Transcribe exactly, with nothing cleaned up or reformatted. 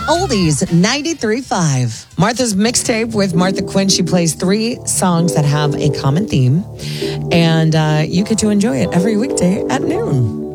Oldies ninety-three point five. Martha's mixtape with Martha Quinn. She plays three songs that have a common theme. And uh, you get to enjoy it every weekday at noon.